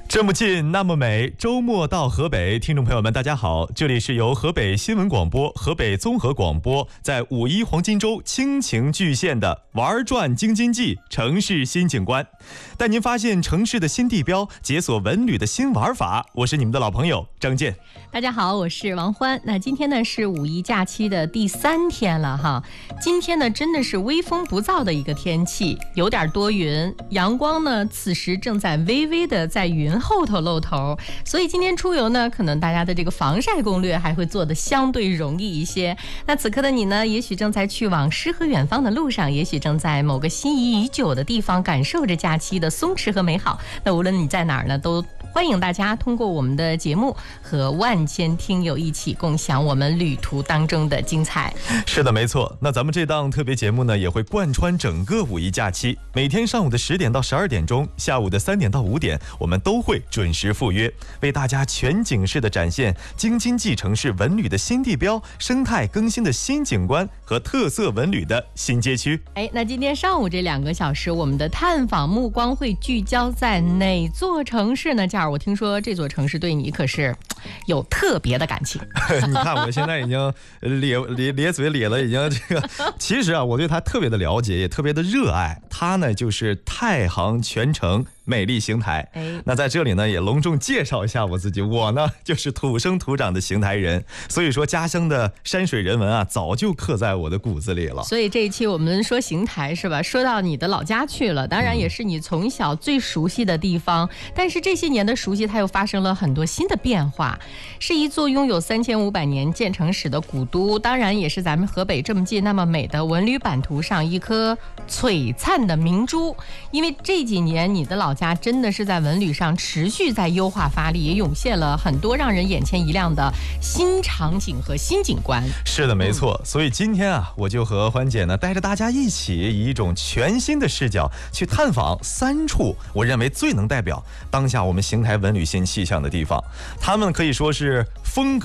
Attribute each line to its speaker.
Speaker 1: 这么近那么美，周末到河北，听众朋友们大家好，这里是由河北新闻广播、河北综合广播在5·1黄金周倾情巨献的玩转京津冀城市新景观，带您发现城市的新地标，解锁文旅的新玩法。我是你们的老朋友张健。
Speaker 2: 大家好，我是王欢。那今天呢是5·1假期的第3天了哈。今天呢真的是微风不燥的一个天气，有点多云，阳光呢此时正在微微的在云后头露头，所以今天出游呢，可能大家的这个防晒攻略还会做得相对容易一些。那此刻的你呢，也许正在去往诗和远方的路上，也许正在某个心仪已久的地方感受着假期的松弛和美好。那无论你在哪儿呢，都欢迎大家通过我们的节目和万千听友一起共享我们旅途当中的精彩。
Speaker 1: 是的，没错。那咱们这档特别节目呢，也会贯穿整个5·1假期，每天上午的10点到12点钟，下午的3点到5点，我们都会准时赴约，为大家全景式的展现京津冀城市文旅的新地标、生态更新的新景观和特色文旅的新街区。
Speaker 2: 那今天上午这2个小时，我们的探访目光会聚焦在哪座城市呢？嘉儿，我听说这座城市对你可是有特别的感情。
Speaker 1: 你看我现在已经咧嘴咧了，已经这个。其实啊，我对它特别的了解，也特别的热爱。它呢就是太行泉城美丽邢台。那在这里呢，也隆重介绍一下我自己。我呢就是土生土长的邢台人，所以说家乡的山水人文啊，早就刻在我的骨子里了。
Speaker 2: 所以这一期我们说邢台是吧？说到你的老家去了，当然也是你从小最熟悉的地方。但是这些年的熟悉，它又发生了很多新的变化。是一座拥有3500年建城史的古都，当然也是咱们河北这么近那么美的文旅版图上一颗璀璨的明珠。因为这几年你的老家真的是在文旅上持续在优化发力，也涌现了很多让人眼前一亮的新场景和新景观。
Speaker 1: 是的，没错。所以今天啊，我就和欢姐呢带着大家一起以一种全新的视角去探访3处我认为最能代表当下我们邢台文旅新气象的地方。他们可以说是风格